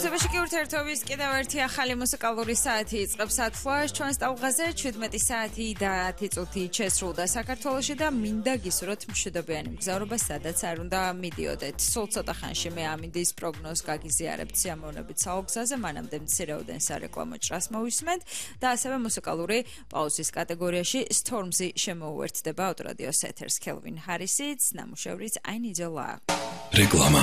Უსაბაში კი ურთიერთობის კიდევ ერთი ახალი მუსიკალური საათი იწყებს ათვლას ჩვენს ტალღაზე 17 საათი და 10 წუთი შესრულდა საქართველოში და მინდა გისურვოთ მშვიდობიანი მგზავრობა სადაც არ უნდა მიდიოდეთ. სულ ცოტა ხანში მე ამინდის პროგნოზს გაგიზიარებთ სიამოვნებით საოცრაზე, მანამდე მცირეოდენ სარეკლამო ჭრას მოვისმენთ და ასევე მუსიკალური პაუზის კატეგორიაში Stormzy შემოუერთდება ავტორადიოს ეთერს Calvin Harris-იც, ნამუშევრიც I Need Your Love. რეკლამა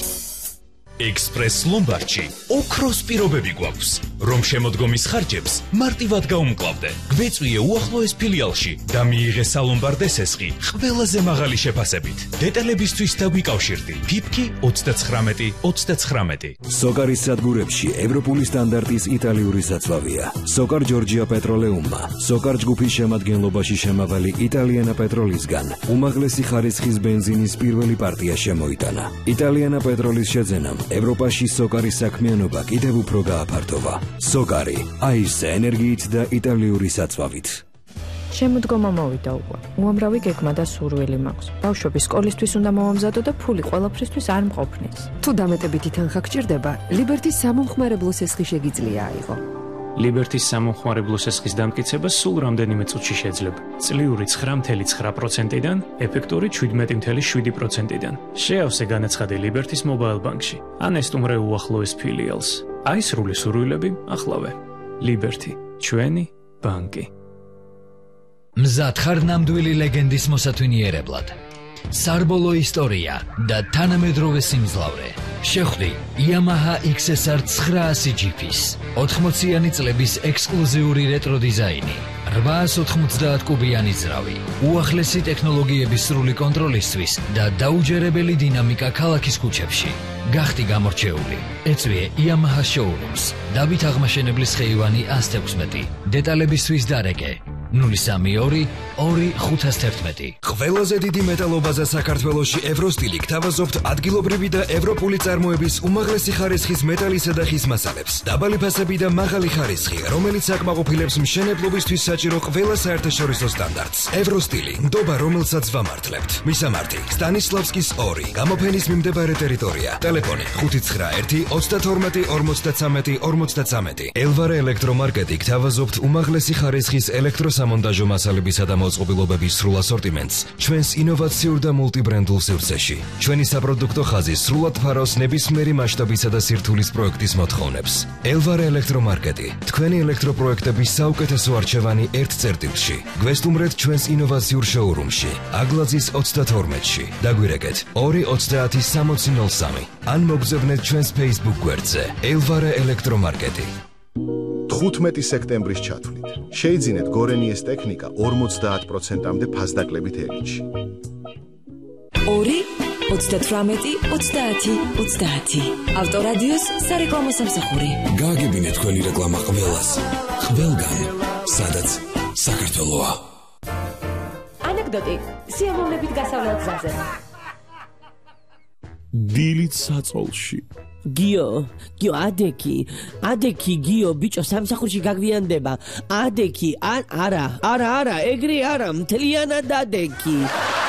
Express Lombardში ოქროს პირობები გვაქვს, რომ შემოდგომის ხარჯებს მარტივად გაუმკლავდე. გვეწვიე უახლოეს ფილიალში და მიიღე სალომბარდ ესესხი ყველაზე მაღალი შეფასებით. დეტალებისთვის დაგვიკავშირდი. ფიფკი 39-39. სოკარის სადგურებში ევროპული სტანდარტის იტალიური საწვავია. სოკარ ჯორჯია პეტროლეუმმა, სოკარ ჯგუფის შემადგენლობაში შემავალი იტალიანა პეტროლისგან უმაღლესი ხარისხის ბენზინის პირველი პარტია შემოიტანა. იტალიანა პეტროლის შეძენამ ევროპაში სოკარის საქმიანობა კიდევ უფრო გააფართოვა. სოკარი, აისე ენერგიით და იტალიური საწვავით. შემოდგომა მოვიდა უკვე. უამრავი გეგმა და სურვილი მაქვს. ბავშვები სკოლისთვის უნდა მოვამზადო და ფული ყველაფრისთვის არ მყოფნის. თუ დამეტებითი თანხა გჭირდება, ლიბერტის სამომხმარებლო სესხი შეგიძლია აიღო. ლიბერტის სამომხმარებლო სესხის დამტკიცება სულ რამდენიმე წუთში შეძლებ. წლიური 9.9%-დან, ეფექტური 17.7%-დან. შეავსე განაცხადი ლიბერტის მობაილ ბანკში. ან ესტუმრე უახლოეს ფილიალს. აი სრული სურვილები ახლავე. ლიბერტი, ჩვენი ბანკი. მზად ხარ ნამდვილი ლეგენდის მოსათვინიერებლად. სარბოლო ისტორია და თანამედროვე სიმძლავრე. შეხვდი Yamaha XSR 900 GP-ს 80-იანი წლების ექსკლუზიური რეტრო დიზაინი, 890 კუბიანი ძრავი, უახლესი ტექნოლოგიების სრული კონტროლისთვის და დაუჯერებელი დინამიკა ქალაქის ქუჩებში. გახდი გამორჩეული. ეწვიე Yamaha showrooms. დავით აღმაშენებლის ხეივანი 116. დეტალებისთვის დარეკე 032-2511. ყველაზე დიდი მეტალობაზა საქართველოში ევროსტილი გთავაზობთ ადგილობრივი და ევროპული წარმოების უმაღლესი ხარისხის მეტალისა და ხის მასალებს. დაბალი ფასები და მაღალი ხარისხი, რომელიც აკმაყოფილებს მშენებლობისთვის საჭირო ყველა საერთაშორისო სტანდარტს. ევროსტილი, ნდობა რომელსაც ვამართლებთ. მისამართი: სტანისლავსკის 2, გამოფენის მიმდებარე ტერიტორია. ტელეფონი 591-32-53-43. ელვარე ელექტრომარკეტი გთავაზობთ უმაღლესი ხარისხის ელექტროსამონტაჟო მასალებისა და მოწყობილობების სრულ ასორტიმენტს ჩვენს ინოვაციურ და მულტიბრენდულ სივრცეში. ჩვენი საპროდუქტო ხაზი სრულად ფარავს ნებისმიერი მასშტაბისა და სირთულის პროექტის მოთხოვნებს. ელვარე ელექტრომარკეტი, თქვენი ელექტროპროექტების საუკეთესო არჩევანი ერთ წერტილში. გვესტუმრეთ ჩვენს ინოვაციურ შოურუმში, აგლაძის 32-ში. დაგვირეკეთ 230-6003 ან მოგზავნეთ ჩვენს Facebook გვერდზე ელვარე ელექტრომარკეტი. 15 სექტემბრის ჩათვლით შეიძინეთ გორენიეს ტექნიკა 50%-მდე ფასდაკლებით ელინში. 2-38-30-30. ავტორადიოს სარეკლამო სამსახური. გააგებინეთ თქვენი რეკლამა ყველას. ყველგან, სადაც საქართველოა. ანეკდოტი სიამოვნებით გასავლელ გზაზე. დილით საწოლში. გიო, ადექი, გიო, ბიჭო, სამსახურში გაგვიანდება. ადექი, არა, ეგრე არა, მთლიანად ადექი.